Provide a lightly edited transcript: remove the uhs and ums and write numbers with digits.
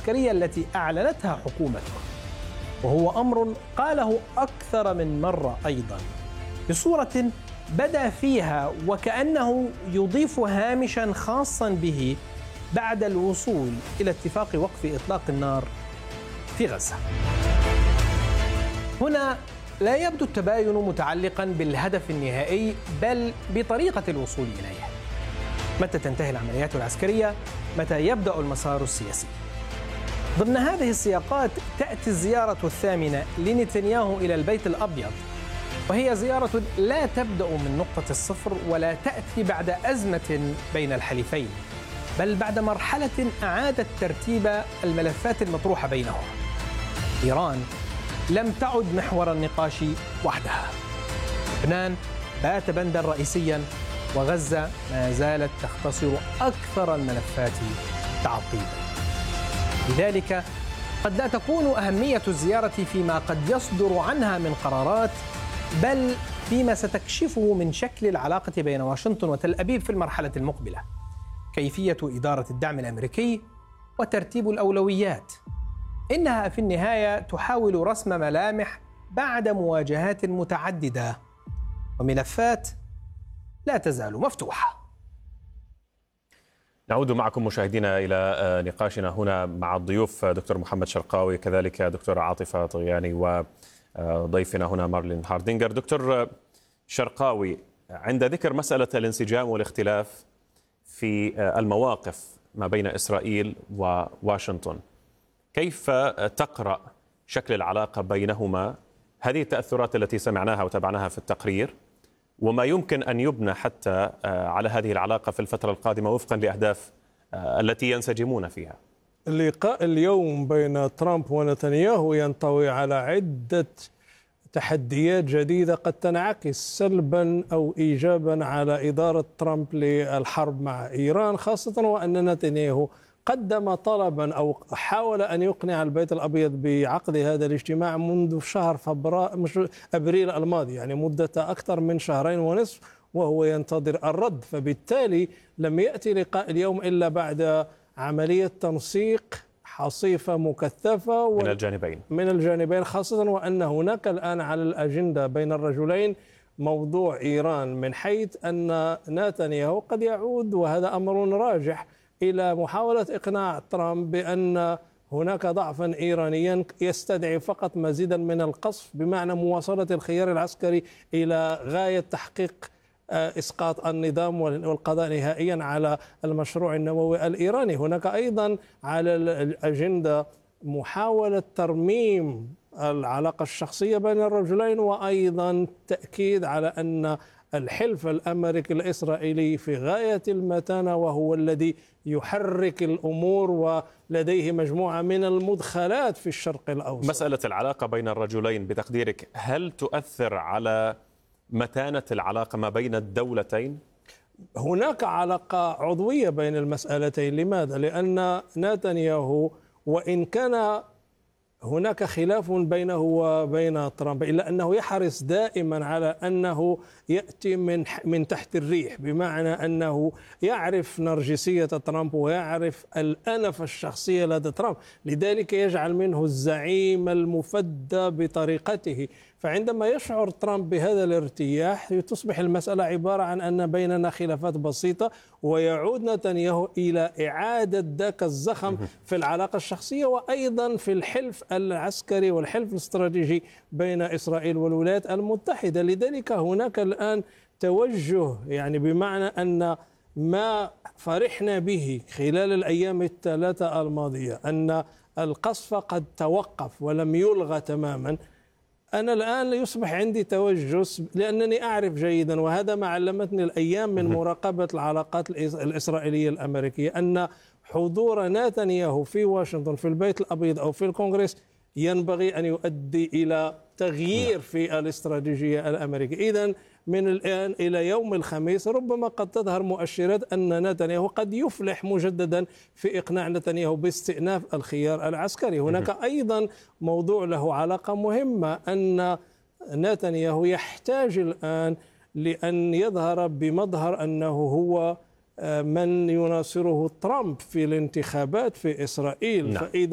العسكرية التي أعلنتها حكومته، وهو أمر قاله أكثر من مرة أيضا بصورة بدأ فيها وكأنه يضيف هامشا خاصا به بعد الوصول إلى اتفاق وقف إطلاق النار في غزة. هنا لا يبدو التباين متعلقا بالهدف النهائي بل بطريقة الوصول إليه. متى تنتهي العمليات العسكرية؟ متى يبدأ المسار السياسي؟ ضمن هذه السياقات تأتي الزيارة الثامنة لنتنياهو إلى البيت الأبيض، وهي زيارة لا تبدأ من نقطة الصفر ولا تأتي بعد أزمة بين الحليفين، بل بعد مرحلة أعادت ترتيب الملفات المطروحة بينهم. إيران لم تعد محور النقاش وحدها، لبنان بات بندا رئيسيا، وغزة ما زالت تختصر أكثر الملفات تعقيدا. لذلك قد لا تكون أهمية الزيارة فيما قد يصدر عنها من قرارات، بل فيما ستكشفه من شكل العلاقة بين واشنطن وتل أبيب في المرحلة المقبلة، كيفية إدارة الدعم الأمريكي وترتيب الأولويات. إنها في النهاية تحاول رسم ملامح بعد مواجهات متعددة وملفات لا تزال مفتوحة. نعود معكم مشاهدينا إلى نقاشنا هنا مع الضيوف دكتور محمد شرقاوي، كذلك دكتورة عاطفة طغياني، وضيفنا هنا مارلين هاردينجر. دكتور شرقاوي، عند ذكر مسألة الانسجام والاختلاف في المواقف ما بين إسرائيل وواشنطن، كيف تقرأ شكل العلاقة بينهما، هذه التأثرات التي سمعناها وتابعناها في التقرير، وما يمكن أن يبنى حتى على هذه العلاقة في الفترة القادمة وفقا لأهداف التي ينسجمون فيها؟ اللقاء اليوم بين ترامب ونتنياهو ينطوي على عدة تحديات جديدة قد تنعكس سلبا أو إيجابا على إدارة ترامب للحرب مع إيران، خاصة وأن نتنياهو قدم طلبا أو حاول أن يقنع البيت الأبيض بعقد هذا الاجتماع منذ شهر أبريل الماضي، يعني مدة أكثر من 2.5 شهور، وهو ينتظر الرد. فبالتالي لم يأتي لقاء اليوم إلا بعد عملية تنسيق حصيفة مكثفة من الجانبين، خاصة وأن هناك الآن على الأجندة بين الرجلين موضوع إيران، من حيث أن نتنياهو قد يعود، وهذا أمر راجح، إلى محاولة إقناع ترامب بأن هناك ضعفا إيرانيا يستدعي فقط مزيدا من القصف، بمعنى مواصلة الخيار العسكري إلى غاية تحقيق إسقاط النظام والقضاء نهائيا على المشروع النووي الإيراني. هناك أيضا على الأجندة محاولة ترميم العلاقة الشخصية بين الرجلين، وأيضا تأكيد على أن الحلف الأمريكي الإسرائيلي في غاية المتانة، وهو الذي يحرك الأمور ولديه مجموعة من المدخلات في الشرق الأوسط. مسألة العلاقة بين الرجلين بتقديرك هل تؤثر على متانة العلاقة ما بين الدولتين؟ هناك علاقة عضوية بين المسألتين. لماذا؟ لأن نتنياهو وإن كان هناك خلاف بينه وبين ترامب، إلا أنه يحرص دائما على أنه يأتي من تحت الريح، بمعنى أنه يعرف نرجسية ترامب ويعرف الأنف الشخصية لدى ترامب، لذلك يجعل منه الزعيم المفدى بطريقته. فعندما يشعر ترامب بهذا الارتياح تصبح المسألة عبارة عن أن بيننا خلافات بسيطة، ويعود نتنياهو إلى إعادة ذاك الزخم في العلاقة الشخصية وأيضا في الحلف العسكري والحلف الاستراتيجي بين إسرائيل والولايات المتحدة. لذلك هناك الآن توجه، يعني بمعنى أن ما فرحنا به خلال الأيام الثلاثة الماضية أن القصف قد توقف ولم يلغى تماما، أنا الآن يصبح عندي توجس، لأنني أعرف جيدا، وهذا ما علمتني الأيام من مراقبة العلاقات الإسرائيلية الأمريكية، أن حضور نتنياهو في واشنطن في البيت الأبيض أو في الكونغرس ينبغي أن يؤدي إلى تغيير في الاستراتيجية الأمريكية. إذن من الآن إلى يوم الخميس ربما قد تظهر مؤشرات أن نتنياهو قد يفلح مجددا في إقناع نتنياهو باستئناف الخيار العسكري. هناك أيضا موضوع له علاقة مهمة، أن نتنياهو يحتاج الآن لأن يظهر بمظهر أنه هو من يناصره ترامب في الانتخابات في إسرائيل.